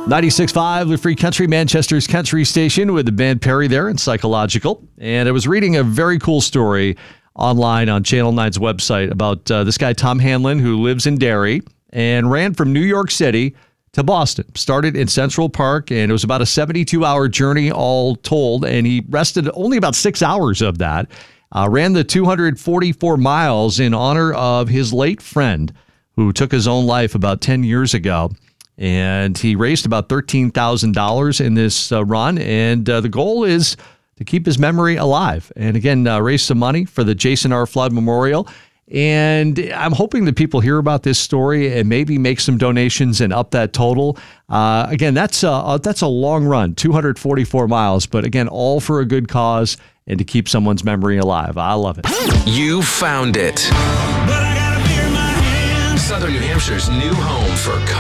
96.5, the Free Country, Manchester's country station with the band Perry there and Psychological. And I was reading a very cool story online on Channel 9's website about this guy, Tom Hanlon, who lives in Derry and ran from New York City to Boston. Started in Central Park, and it was about a 72-hour journey all told, and he rested only about 6 hours of that. Ran the 244 miles in honor of his late friend who took his own life about 10 years ago. And he raised about $13,000 in this run. And the goal is to keep his memory alive. And again, raise some money for the Jason R. Flood Memorial. And I'm hoping that people hear about this story and maybe make some donations and up that total. Again, that's a long run, 244 miles. But again, all for a good cause and to keep someone's memory alive. I love it. You found it. Southern New Hampshire's new home for